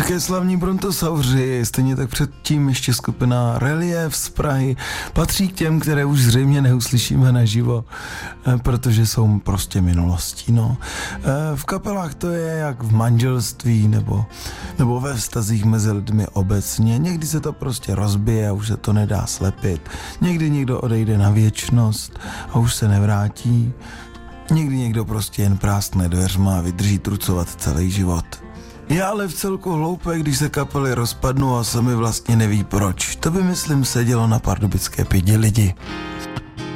Také slavní Brontosauři, stejně tak předtím ještě skupina Relief z Prahy, patří k těm, které už zřejmě neuslyšíme naživo, protože jsou prostě minulostí, no. V kapelách to je jak v manželství nebo ve vztazích mezi lidmi obecně. Někdy se to prostě rozbije a už se to nedá slepit. Někdy někdo odejde na věčnost a už se nevrátí. Někdy někdo prostě jen práskne dveřma a vydrží trucovat celý život. Je ale v celku hloupé, když se kapely rozpadnou a sami vlastně neví proč. To by, myslím, sedělo na pardubické pěti lidi.